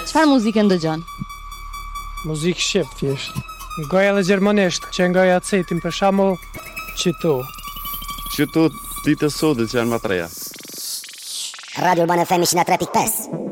Çfarë muzikë ndëgjon? Muzikë shqip thjesht. Goja edhe gjermanisht, që ngoja acetin për shembull Që tu ditë sodit që janë më treja. Radio Urbana FM 103.5.